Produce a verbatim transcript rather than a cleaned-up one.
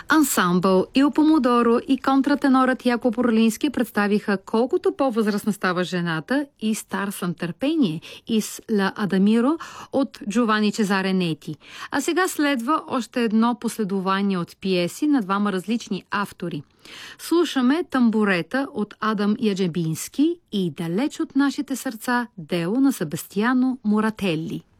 Ансамбъл Il Pomodoro и контратенорът Яко Орлински представиха Колкото по-възрастна става жената и Стар съм търпение из Ла Адамиро от Джовани Чезаре Нети. А сега следва още едно последование от пиеси на двама различни автори. Слушаме Тамбурета от Адам Яджебински и Далеч от нашите сърца дело на Себастиано Мурателли.